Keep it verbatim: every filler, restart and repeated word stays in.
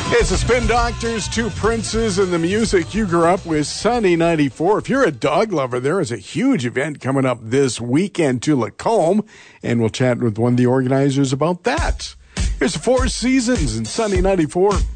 It's the Spin Doctors, Two Princes, and the music you grew up with, Sunny ninety-four. If you're a dog lover, there is a huge event coming up this weekend to Lacombe, and we'll chat with one of the organizers about that. Here's the Four Seasons in Sunny ninety-four.